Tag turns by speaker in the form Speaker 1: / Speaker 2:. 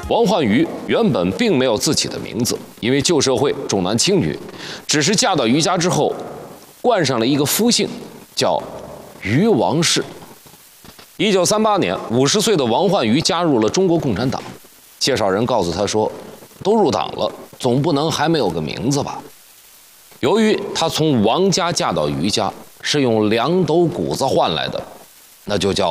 Speaker 1: 王焕瑜原本并没有自己的名字，因为旧社会重男轻女，只是嫁到余家之后，冠上了一个夫姓，叫余王氏。1938年，50岁的王焕瑜加入了中国共产党。介绍人告诉他说：“都入党了，总不能还没有个名字吧？”由于他从王家嫁到余家是用2斗谷子换来的，那就叫